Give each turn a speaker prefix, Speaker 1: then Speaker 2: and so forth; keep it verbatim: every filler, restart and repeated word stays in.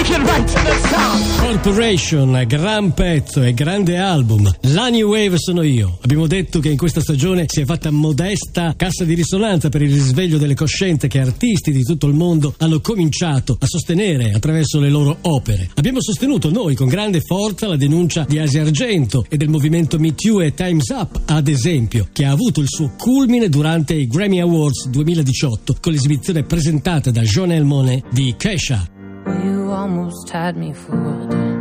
Speaker 1: it right to the sound.
Speaker 2: Corporation, gran pezzo e grande album. La New Wave sono io. Abbiamo detto che in questa stagione si è fatta modesta cassa di risonanza per il risveglio delle coscienze che artisti di tutto il mondo hanno cominciato a sostenere attraverso le loro opere. Abbiamo sostenuto noi con grande forza la denuncia di Asia Argento e del movimento Me Too e Time's Up, ad esempio, che ha avuto il suo culmine durante i Grammy Awards duemiladiciotto con l'esibizione presentata da Janelle Monáe di Kesha.
Speaker 3: You almost had me fooled.